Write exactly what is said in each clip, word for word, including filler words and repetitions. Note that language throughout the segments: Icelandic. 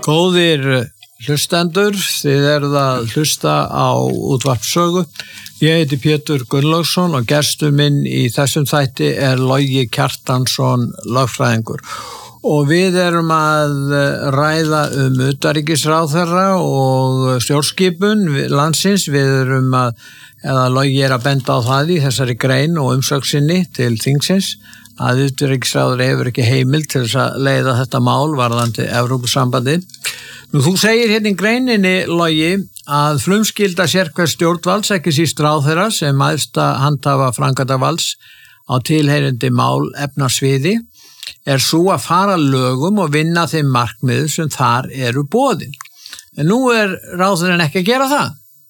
Góðir hlustendur, þið eruð að hlusta á útvarp Sögu. Ég heiti Pétur Gunnlaugsson og gestur minn í þessum þætti er Logi Kjartansson, lögfræðingur. Og við erum að ræða um utanríkisráðherra og stjórnskipun landsins. Við erum að, eða Logi er að benda á það í þessari grein og umsögsinni til þingsins, að utanríkisráðherra hefur ekki heimild til þess að leiða þetta mál varðandi Evrópusambandið. Nú, þú segir hérna í greininni, Logi, að frumskylda sérhvers stjórnvalds, ekki síst ráðherra sem æðsta handhafa framkvæmdarvalds á tilheyrandi mál efnasviði, er svo að fara lögum og vinna þeim markmiðum sem þar eru boðin. En nú er ráðherrann ekki að gera það.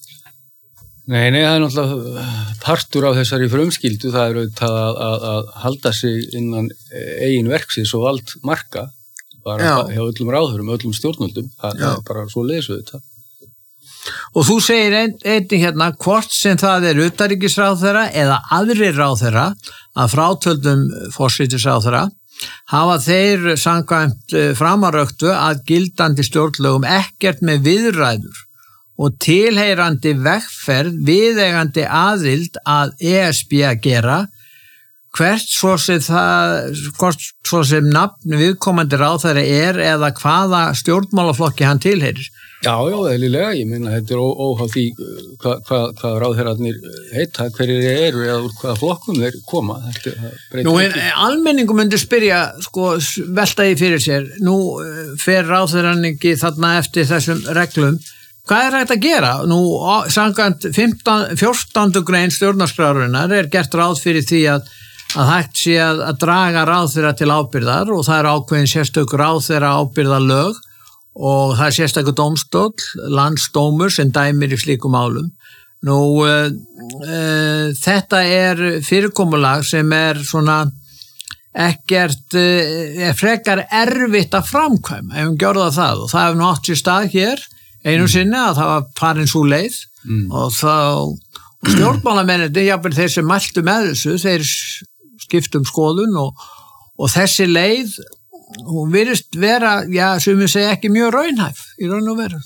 Nei, nei, það er náttúrulega partur af þessari frumskyldu, það er auðvitað að, að, að halda sig innan eigin verksins og vald marka, bara hjá öllum ráðherrum, öllum stjórnvöldum, það Já. er bara svo leiðis auðvitað. Og þú segir einnig hérna, hvort sem það er utanríkisráðherra eða aðrir ráðherra að frátöldum forsætisráðherra, hafa þeir samkvæmt framaröktu að gildandi stjórnlögum ekkert með viðræður og tilheyrandi vegferð viðeigandi aðild að E S B að gera, hvert svo sem það, hvort svo sem nafn viðkomandi ráðherra er eða hvaða stjórnmálaflokki hann tilheyrir. Já, já, eðlilega, ég meina þetta er óháð því hvað hva, hva ráðherrarnir heita, hverjir eru eða úr hvaða flokkum þeir koma. Þetta Nú, en almenningu myndi spyrja, sko, velta því fyrir sér, nú fer ráðherrann ekki þarna eftir þessum reglum, hvað er hægt að gera? Nú, samkvæmt fjórtándu grein stjórnarskrárinnar er gert ráð fyrir því að, að hægt sé að, að draga ráðherra til ábyrgðar og það er ákveðin sérstök ráðherra ábyrgðarlög og það er sérstakur dómstóll, landsdómur sem dæmir í slíkum málum. Nú, uh, uh, þetta er fyrirkomulag sem er svona ekkert, uh, er frekar erfitt að framkvæma, ef við gjörðum það, og það hefur nú átt sér stað hér, einu mm. sinni að það var farin svo leið mm. og þá stjórnmálamennir, jafnvel þeir sem mæltu með þessu, þeir skiptum skoðun og, og þessi leið, hún virðist vera, já, sem við segja ekki mjög raunhæf í raun og veru.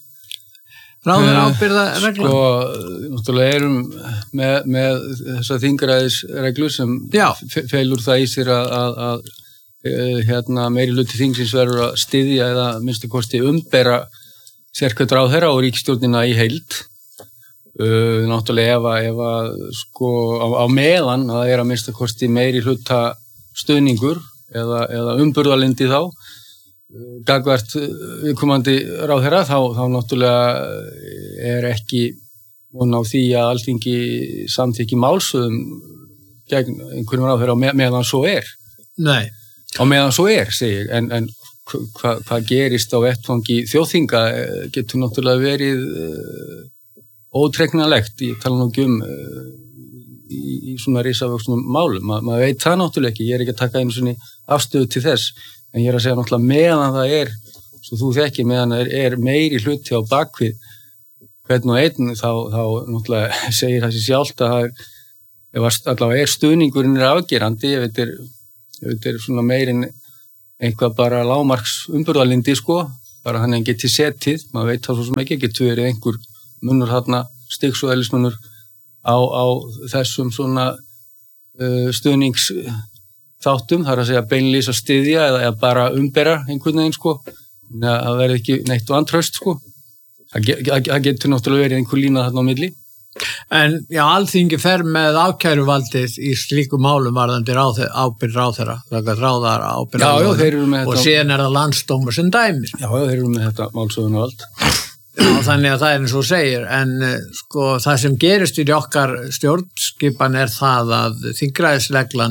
Ráður ábyrgða regla. Sko, náttúrulega erum með, með þessa þingræðisreglu sem felur það í sér að, að, að hérna, meiri hluti þingsins verður að styðja eða minnstu kosti umbera sérhvern ráðherra og ríkisstjórnina í heild. Uh, náttúrulega ef að, ef að sko, á, á meðan að það er að minnstu kosti meiri hluta stuðningur eða, eða umburðalindi þá gagnvart viðkomandi ráðherra þá, þá náttúrulega er ekki von á því að Alþingi samþykki málsögum gegn einhverjum ráðherra með, meðan svo er. Nei. Á meðan svo er, segi ég, en, en hvað hva gerist á vettvangi þjóðþinga getur náttúrulega verið uh, ótregnanlegt, ég tala nú ekki um uh, í, í svona risavöxnum málum, Ma, maður veit það náttúrulega ekki, ég er ekki að taka einu svona afstöðu til þess, en ég er að segja náttúrulega meðan það er, svo þú þekki, meðan það er, er meiri hluti á bakvið hvern og einn, þá, þá náttúrulega segir það sér sjálft að það er, ef allavega er stuðningurinn er afgerandi, ef þetta er, ef þetta er svona meirinn einhvað bara lágmarks umburðalindi, sko, bara hann geti setið, maður veit það svo sem ekki, getur verið einhver munur þarna, stigsúðælismunur á, á þessum svona uh, stuðningsþáttum, það er að segja beinlýs að styðja eða, eða bara umbera einhvern veginn, sko, það verði ekki neitt og antraust, sko. Það, það, það getur náttúrulega verið einhver lína þarna á milli. En já, Alþingi fer með ákæruvaldið í slíkum málum varðandi ráðherra, ábyrgð ráðherra, ráðar ábyrgð ráðherra og síðan er það landsdómur sem dæmir. Já, já, þeir eru með þetta málsögunarvald. Já, þannig að það er eins og segir, en sko það sem gerist í okkar stjórnskipan er það að þingræðisreglan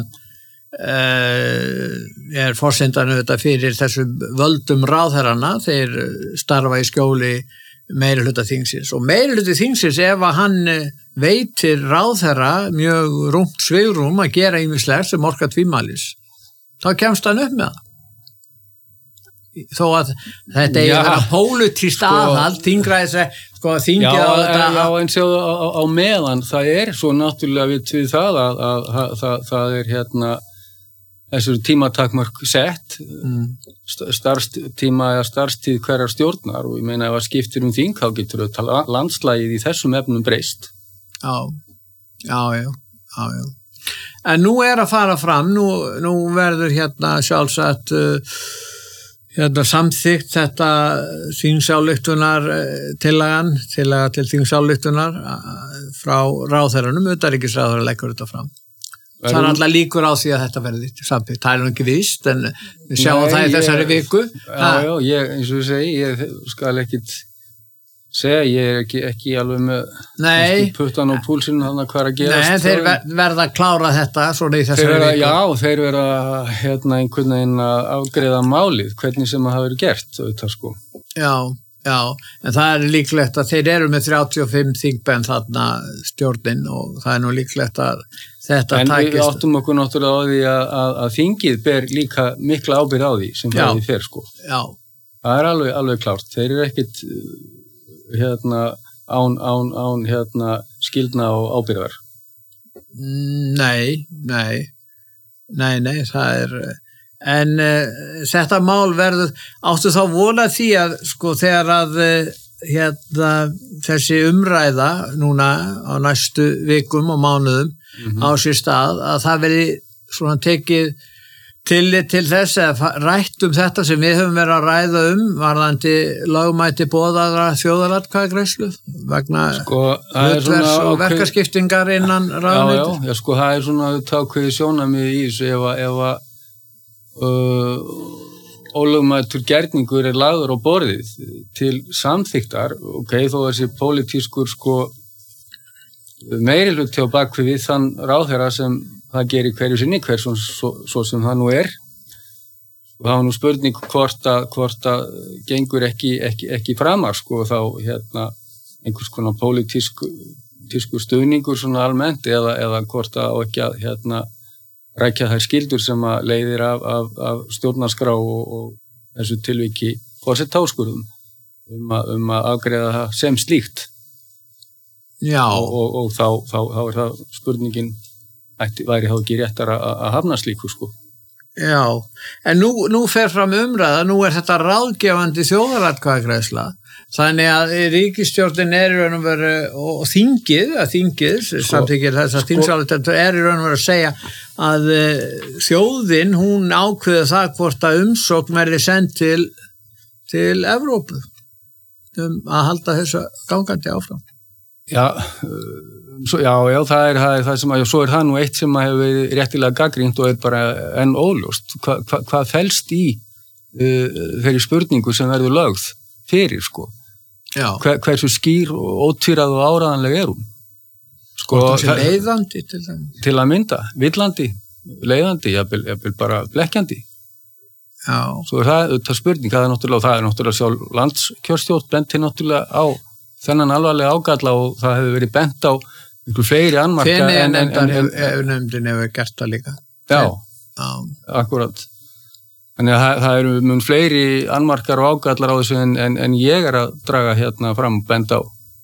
uh, er forsendan auðvitað fyrir þessum völdum ráðherrana, þeir starfa í skjóli meiri hluta þingsins og meiri hluti þingsins ef að hann veitir ráðherra mjög rúmt svigrum að gera ýmislegt sem orka tvímælis, þá kemst hann upp með það. Þó að þetta er að pólitískt aðhald, þingræðis, sko, þingja á þetta. Já, en séu á, á, á meðan það er svo náttúrulega við við það að, að, að það, það er hérna þessu tímatakmörk sett, mm. starfstíma eða starfstíð hverjar stjórnar og ég meina ef að skiptir um þing, þá getur þetta landslægið í þessum efnum breyst. Já, já, já, já, já. En nú er að fara fram, nú, nú verður hérna sjálfsagt uh, hérna samþykkt þetta þingsályftunar tillagan, tillaga til þingsályftunar frá ráðherranum, utanríkisráðherra leggur þetta fram. Það er alltaf líkur á því að þetta verði samþykkt. Það er nú ekki víst, en við sjáum Nei, það í þessari ég, viku. Já, já, ég, eins og ég segi, ég skal ekkit segja, ég er ekki, ekki alveg með puttan og púlsinn hann að hvað að gerast. Nei, þeir ver, verða að klára þetta svona í þessari verða, viku. Já, þeir verða hérna einhvern veginn að afgreiða málið, hvernig sem það hafi verið gert, auðvitað sko. Já, já, en það er líklegt að þeir eru með þrjátíu og fimm þingmenn þarna stjórnin og það er nú líklegt að þetta en tækist. En við áttum okkur náttúrulega á því að, að, að þingið ber líka mikla ábyrgð á því sem það er fyrir sko. Já. Það er alveg, alveg klárt, þeir eru ekkit hérna án, án, án hérna skildna og ábyrgðar. Nei, nei, nei, nei, það er, en uh, þetta mál verður, áttu þá vona því að sko þegar að uh, hérna þessi umræða núna á næstu vikum og mánuðum mm-hmm. á sér stað, að það verði svona tekið tillit til þess að rætt um þetta sem við höfum verið að ræða um varðandi lögmæti boðaðra þjóðaratkvæðagreiðslu vegna sko, hlutverks og okay. verkaskiptingar innan ráðuneyti. Já, já, já, sko það er svona ákveðið sjónarmið í þessu ef að, ef að uh, ólögmætur gerningur er lagður á borðið til samþyktar, ok, þó þessi pólitískur sko meirihluti á bakvið við þann ráðherra sem það gerir hverju sinni, hver svo, svo, svo sem það nú er. Og það var nú spurning hvort að, hvort að gengur ekki, ekki, ekki framar, sko, þá hérna einhvers konar pólitísku tísku stuðningur svona almennt eða, eða hvort að á ekki að hérna rækja þær skildur sem að leiðir af, af, af stjórnarskrá og, og þessu tilviki forsetáskurðum um að, um að afgreiða það sem slíkt. Já. Og, og, og þá, þá, þá er það spurningin ætti, væri þá ekki réttar að, að hafna slíku sko. Já, en nú, nú fer fram umræða, nú er þetta ráðgefandi þjóðaratkvæðagreiðsla, þannig að ríkisstjórnin er í raun og veru, og þingið, að þingið, sko, samþykkir þess að sko, þingsályktun er í raun og veru að segja að þjóðin, hún ákveði það hvort að umsókn verði send til, til Evrópu um að halda þessu gangandi áfram. Já, Svo, já, já, það er það, er það sem að, svo er það nú eitt sem að hefur verið réttilega gagnrýnt og er bara enn óljóst. Hva, hva, hvað felst í uh, þeirri spurningu sem verður lögð fyrir, sko? Já. Hver, hversu skýr og ótvíræð og áræðanleg er hún? Sko, það er leiðandi til það. Til að mynda, villandi, leiðandi, jafnvel, jafnvel bara blekkjandi. Já. Svo er það, það spurning, það er náttúrulega, það er náttúrulega sjálf landskjörstjórn benti náttúrulega á þennan alvarlega ágalla og það hefur verið bent á einhver fleiri annmarka en, en, en, en hefur nefndin hefur gert það líka. Já, já. Akkurat. Þannig að það, það eru mun fleiri annmarkar og ágallar á þessu en, en, en ég er að draga hérna fram og benda á.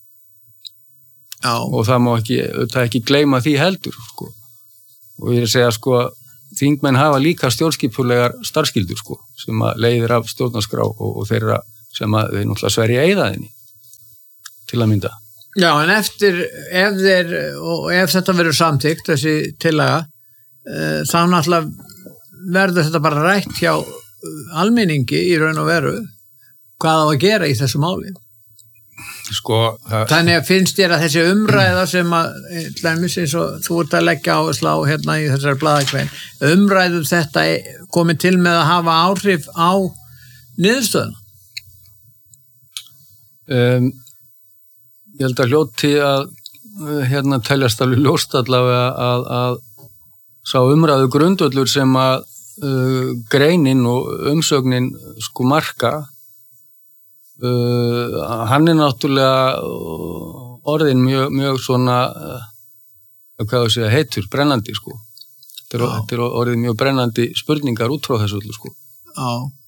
Já. Og það má ekki, það ekki gleyma því heldur, sko. Og ég er að segja, sko, þingmenn hafa líka stjórnskipulegar starfskyldur, sko, sem að leiðir af stjórnarskrá og, og þeirra sem að þeir náttúrulega sverja eiðaðinni til að mynda. Já, en eftir, ef þeir, og ef þetta verður samþykkt, þessi tillaga, uh, þá náttúrulega verður þetta bara rætt hjá almenningi í raun og veru, hvað á að gera í þessu máli. Sko, það... Þannig að finnst þér að þessi umræða sem að, lemmis eins og þú ert að leggja áherslu á hérna í þessari blaðagrein, umræðum þetta komið til með að hafa áhrif á niðurstöðuna? Um, Ég held að hljóti að hérna teljast alveg ljóst allavega að, að sá umræðu grundvöllur sem að uh, greinin og umsögnin sko marka uh, hann er náttúrulega orðin mjög, mjög svona uh, hvað að segja heitur, brennandi sko. Þetta er, þetta er orðin mjög brennandi spurningar út frá þessu öllu sko. Já,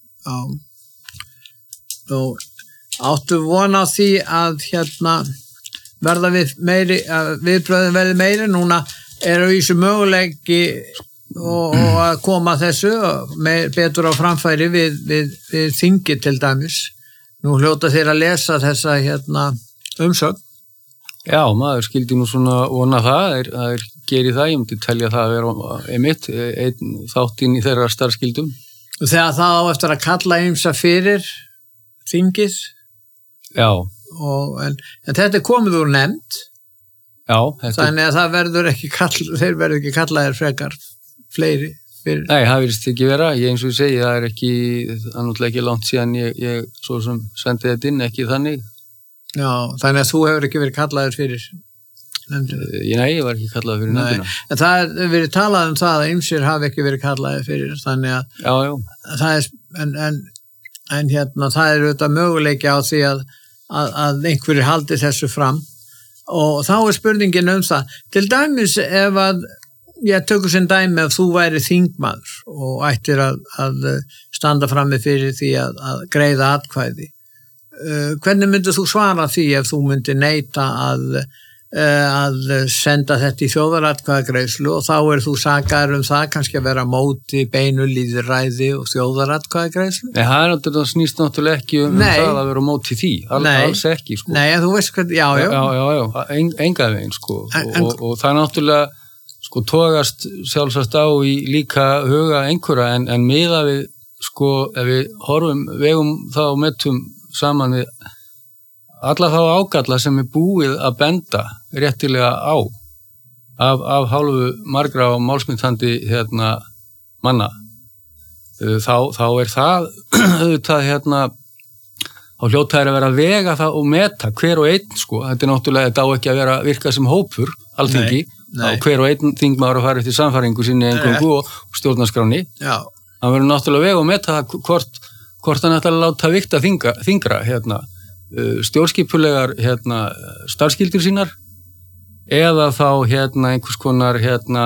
já. Og áttu vona á því að hérna verða við meiri, að viðbröðin verði meiri, núna eru í þessu möguleiki og, og að koma þessu með, betur á framfæri við, við, við þingi til dæmis. Nú hljóta þeir að lesa þessa hérna, umsögn. Já, maður skildi nú svona vona það, er, það er gerið það, ég myndi telja það að vera einmitt, einn þáttinn í þeirra starfskildum. Þegar það á eftir að kalla ýmsa fyrir þingið. Já. Og, en, en þetta er komið úr nefnd. Já. Þetta... Þannig að það verður ekki kall, þeir verður ekki kallaðir frekar fleiri fyrir. Nei, það virðist ekki vera. Ég eins og ég segi, það er ekki, annarlega ekki langt síðan ég, ég svo sem sendi þetta inn, ekki þannig. Já, þannig að þú hefur ekki verið kallaðir fyrir nefndina. Nei, ég var ekki kallaðir fyrir nefndina. En það er verið talað um það að ýmsir hafi ekki verið kallaðir fyrir, þannig að já, já. Það er, en, en, en hérna, það er auðvitað möguleiki á því að, að, að einhverjir haldi þessu fram og þá er spurningin um það. Til dæmis ef að, ég tökur sem dæmi ef þú væri þingmaður og ættir að, að standa frammi fyrir því að, að greiða atkvæði. Uh, hvernig myndir þú svara því ef þú myndir neita að, uh, að senda þetta í þjóðaratkvæðagreiðslu og þá er þú sakaður um það kannski að vera móti beinu lýðræði og þjóðaratkvæðagreiðslu? Nei, það er náttúrulega snýst náttúrulega ekki um Nei. það að vera móti því, All, alls ekki sko. Nei, þú veist hvað, já, já. Já, já, já, en, enga veginn sko en, og, og, og það er náttúrulega sko tógast sjálfsagt á í líka huga einhverja en, en miða við sko ef við horfum vegum þá og metum saman við alla þá ágalla sem er búið að benda réttilega á af, af hálfu margra og málsmyndandi hérna manna þá, þá er það auðvitað hérna þá hljóta er að vera að vega það og meta hver og einn sko, þetta er náttúrulega þetta á ekki að vera virka sem hópur alþingi, þá hver og einn þingmaður að fara eftir samfæringu sinni einhverjum og stjórnarskráni, það verður náttúrulega vega og meta það hvort hvort hann ætlar að láta vikta þingra, þingra hérna, uh, stjórnskipulegar hérna, starfskyldur sínar eða þá hérna, einhvers konar hérna,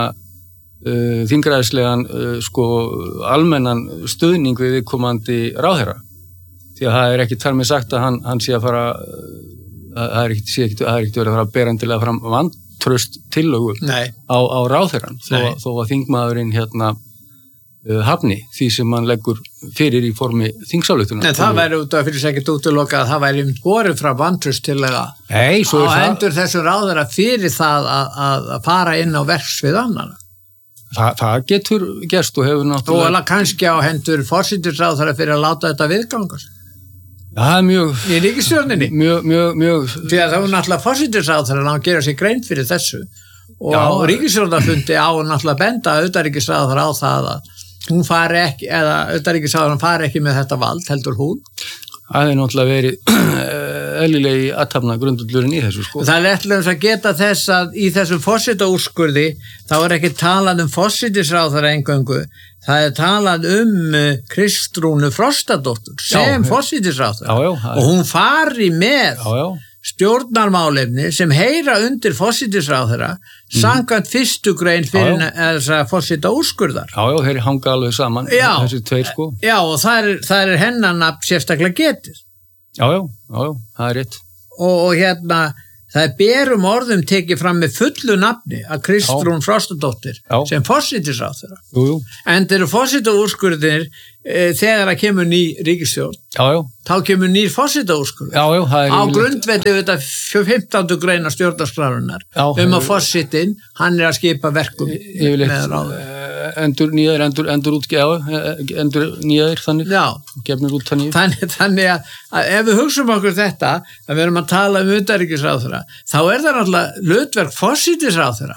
uh, þingræðislegan uh, sko, almennan stuðning við viðkomandi ráðherra. Því að það er ekki þar með sagt að hann, hann sé að fara uh, það er ekkert ekki, ekki verið að fara að bera endilega fram vantraust tillögu á, á ráðherran þó, þó að þingmaðurinn hérna hafni því sem hann leggur fyrir í formi þingsályktunar. En það væri út af fyrir segið útloka að það væri borið frá vantraust til að Nei, svo er á það hendur þessum ráðherra fyrir það að, að fara inn á verks við annan. Það, það getur gerst og hefur náttúrulega og alveg kannski á hendur forsætisráðherra fyrir að láta þetta viðgangast. Það er mjög í ríkisstjórninni. Mjög, mjög, mjög Því að það er náttúrulega forsætisráðherra að gera sér grein fyrir þessu og ríkisstjórnarfundi á náttúrulega benda utanríkisráðherra á það að hún fari ekki, eða utanríkisráðherrann fari ekki með þetta vald, heldur hún. Það hefði náttúrulega verið eðlilegi athafna grundvöllurinn í þessu sko. Það er eftirlega að geta þess að í þessum forsetaúrskurði þá er ekki talað um forsætisráðherra eingöngu, það er talað um Kristrúnu Frostadóttur sem forsætisráðherra og hún fari með já, já. stjórnarmálefni sem heyra undir forsætisráðherra mm. samkvæmt fyrstu grein fyrir þessa forsetaúrskurðar. Já, já, þeir hanga alveg saman já, þessi tveir sko. Já, og það er, það er hennanafn sérstaklega getið. Já, já, já, já, það er rétt. Og, og hérna, það er berum orðum tekið fram með fullu nafni að Kristrún Frostadóttir sem forsætisráðherra. Jú, jú. En þeir eru forsetaúrskurðir e, þegar að kemur ný ríkisstjórn. Já, já. Þá kemur nýr forsetaúrskurður. Já, já, það er á grundvelli þetta fimmtándu greina stjórnarskrárinnar um að forsetinn, hann er að skipa verkum yfirleitt, með ráðum. Endur nýjaðir, endur, endur útgefa, endur nýjaðir þannig, gefnir út þannig. Þannig, þannig að, að ef við hugsaum okkur þetta, að við erum að tala um utanríkisráðherra, þá er það náttúrulega hlutverk forsætisráðherra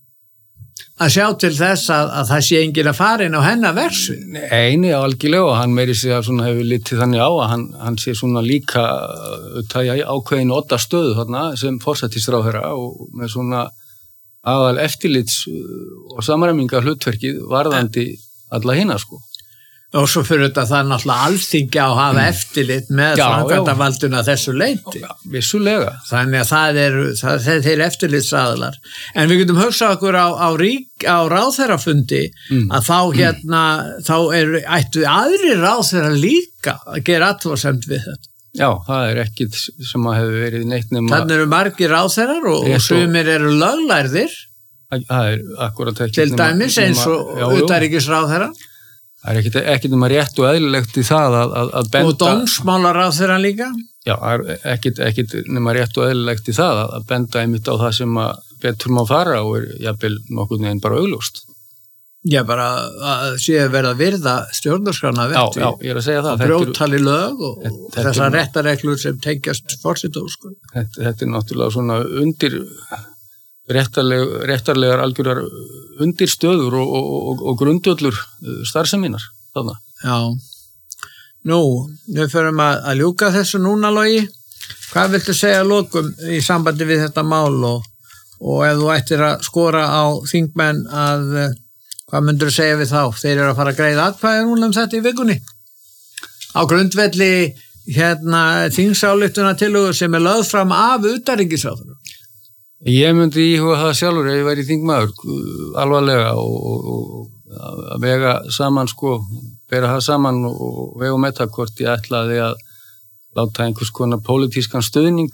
að sjá til þess að, að það sé enginn að fara inn á hennar versu. Nei, algjörlega og hann meiri sig að svona hefur litið þannig á að hann, hann sé svona líka tæja ákveðin otta stöðu þarna sem forsætisráðherra og með svona aðal eftirlits og samræmingar hlutverkið varðandi alla hina sko. Og svo fyrir þetta það er náttúrulega alþingi á að hafa mm. eftirlit með framkvæmdarvaldinu að þessu leyti. Já, vissulega. Þannig að það eru það er þeir eftirlitsaðilar. En við getum hugsað okkur á, á, rík, á ráðherrafundi mm. að þá hérna, mm. þá eru ættu aðri ráðherra líka að gera athugasemd við þetta. Já, það er ekkit sem að hefur verið neitt nema... Þannig eru margir ráðherrar og, og sumir eru löglærðir. það er akkurat ekki til dæmis eins og utanríkisráðherra. Það er ekkit, ekkit nema rétt og eðlilegt í það að, að, að benda... Og dómsmálaráðherra líka? Já, það er ekkit, ekkit nema rétt og eðlilegt í það að, að benda einmitt á það sem að betur má fara og er jafnvel nokkurn veginn bara augljóst. Já, bara að sé að verða virða stjórnarskrána vett. Já, já, ég er að segja það. Og brjótali lög og þetta, þessar réttareglur sem tengjast forsetahúsku. Þetta, þetta er náttúrulega svona undir réttarleg, réttarlegar algjörar undirstöður og, og, og, og grundvöllur starfseminar. Þarna. Já. Nú, við förum að, að ljúka þessu núna, Logi. Hvað viltu segja að lokum í sambandi við þetta mál og, og ef þú ættir að skora á þingmenn að hvað myndur þú segja við þá? Þeir eru að fara að greiða atkvæði núna um þetta í vikunni. Á grundvelli hérna þingsályktuna sem er lögð fram af utanríkisráðherra. Ég myndi íhuga það sjálfur ef ég væri þingmaður alvarlega og, og, og að vega saman sko, bera það saman og vega með það hvort ég ætlaði að láta einhvers konar pólitískan stuðning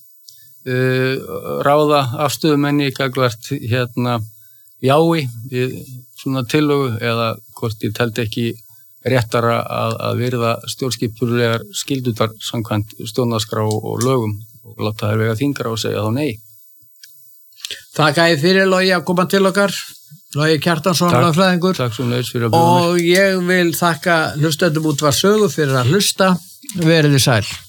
uh, ráða afstöðumenni gagvart hérna jái við svona tillögu eða hvort ég teldi ekki réttara að, að virða stjórnskipulegar skyldutar samkvæmt stjórnarskrá og lögum og láta þær vega þyngra og segja þá nei. Takk að ég fyrir Logi að koma til okkar. Logi Kjartansson, lögfræðingur. Takk svo nöðs fyrir að bjóða mér. Og ég vil þakka hlustendum Útvarp Sögu fyrir að hlusta. Verið þið sæl.